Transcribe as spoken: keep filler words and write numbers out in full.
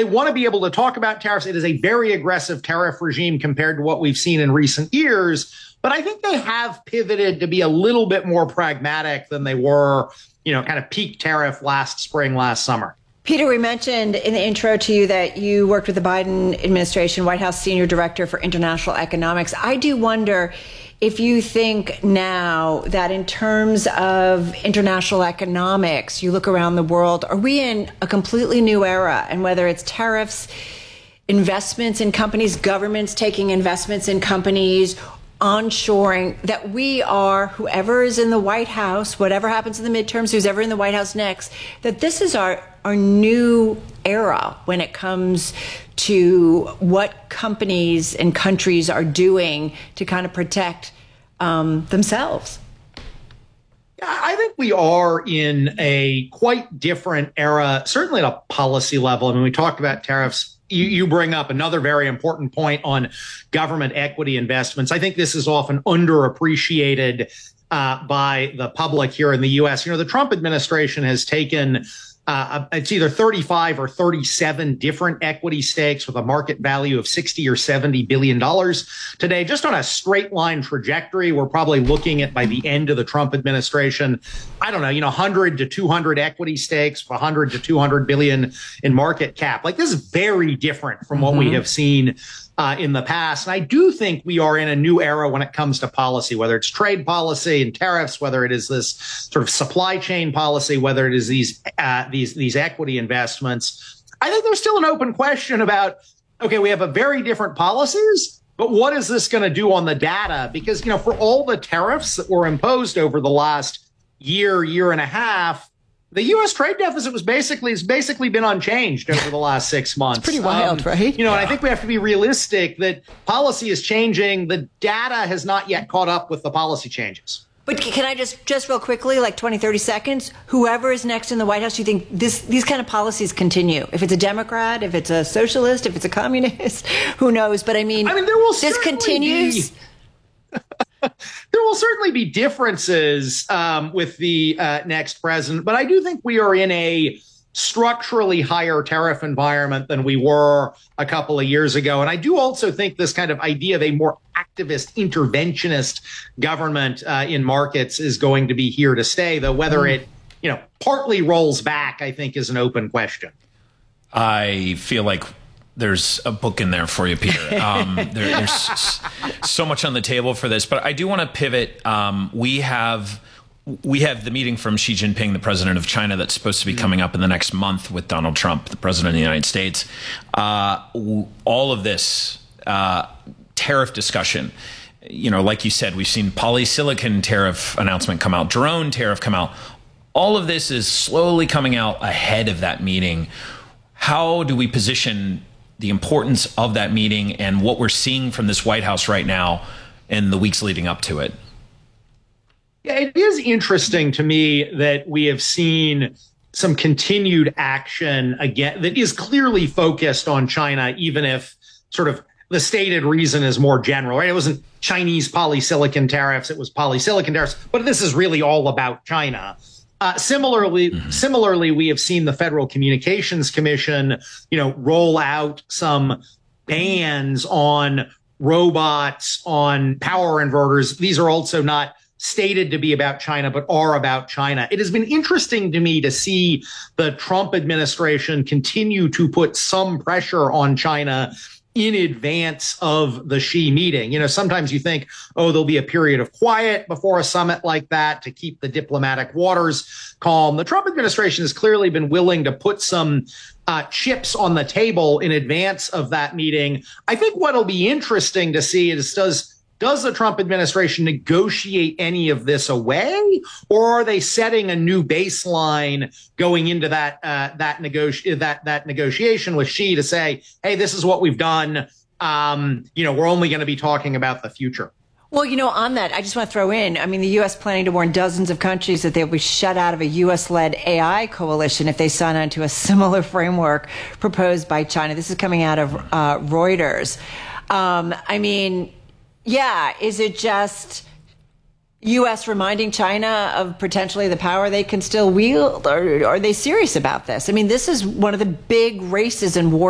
they want to be able to talk about tariffs. It is a very aggressive tariff regime compared to what we've seen in recent years. But I think they have pivoted to be a little bit more pragmatic than they were, you know, kind of peak tariff last spring, last summer. Peter, we mentioned in the intro to you that you worked with the Biden administration, White House Senior Director for International Economics. I do wonder if you think now that in terms of international economics, you look around the world, are we in a completely new era? And whether it's tariffs, investments in companies, governments taking investments in companies, onshoring, that we are, whoever is in the White House, whatever happens in the midterms, who's ever in the White House next, that this is our, our new era when it comes to what companies and countries are doing to kind of protect um, themselves. I think we are in a quite different era, certainly at a policy level. I mean, we talked about tariffs. You, you bring up another very important point on government equity investments. I think this is often underappreciated uh, by the public here in the U S. You know, the Trump administration has taken Uh, it's either thirty-five or thirty-seven different equity stakes with a market value of sixty or seventy billion dollars today. Just on a straight line trajectory, we're probably looking at by the end of the Trump administration, I don't know, you know, one hundred to two hundred equity stakes, one hundred to two hundred billion in market cap. Like, this is very different from what mm-hmm. we have seen Uh, in the past. And I do think we are in a new era when it comes to policy, whether it's trade policy and tariffs, whether it is this sort of supply chain policy, whether it is these uh, these these equity investments. I think there's still an open question about, okay, we have a very different policies, but what is this going to do on the data? Because, you know, for all the tariffs that were imposed over the last year, year and a half, the U S trade deficit was basically has basically been unchanged over the last six months. It's pretty wild, um, right? You know, yeah. and I think we have to be realistic that policy is changing. The data has not yet caught up with the policy changes. But can I just, just real quickly, like twenty, thirty seconds, whoever is next in the White House, do you think this, these kind of policies continue? If it's a Democrat, if it's a socialist, if it's a communist, who knows? But I mean, I mean there will this continues. Be- There will certainly be differences um, with the uh, next president, but I do think we are in a structurally higher tariff environment than we were a couple of years ago. And I do also think this kind of idea of a more activist, interventionist government uh, in markets is going to be here to stay, though whether mm. it, you know, partly rolls back, I think, is an open question. I feel like there's a book in there for you, Peter. Um, there, there's so much on the table for this, but I do want to pivot. Um, we have we have the meeting from Xi Jinping, the president of China, that's supposed to be coming up in the next month with Donald Trump, the president of the United States. Uh, all of this uh, tariff discussion, you know, like you said, we've seen polysilicon tariff announcement come out, drone tariff come out. All of this is slowly coming out ahead of that meeting. How do we position the importance of that meeting and what we're seeing from this White House right now in the weeks leading up to it? Yeah, it is interesting to me that we have seen some continued action again that is clearly focused on China, even if sort of the stated reason is more general, right? It wasn't Chinese polysilicon tariffs, it was polysilicon tariffs, but this is really all about China. Uh, similarly, mm-hmm. similarly, we have seen the Federal Communications Commission, you know, roll out some bans on robots, on power inverters. These are also not stated to be about China, but are about China. It has been interesting to me to see the Trump administration continue to put some pressure on China in advance of the Xi meeting. You know, sometimes you think, oh, there'll be a period of quiet before a summit like that to keep the diplomatic waters calm. The Trump administration has clearly been willing to put some uh, chips on the table in advance of that meeting. I think what'll be interesting to see is does Does the Trump administration negotiate any of this away, or are they setting a new baseline going into that uh, that negoti- that that negotiation with Xi to say, hey, this is what we've done. Um, you know, we're only going to be talking about the future. Well, you know, on that, I just want to throw in, I mean, the U S planning to warn dozens of countries that they'll be shut out of a U S-led A I coalition if they sign on to a similar framework proposed by China. This is coming out of uh, Reuters. Um, I mean, yeah, is it just U S reminding China of potentially the power they can still wield? Or are they serious about this? I mean, this is one of the big races and wars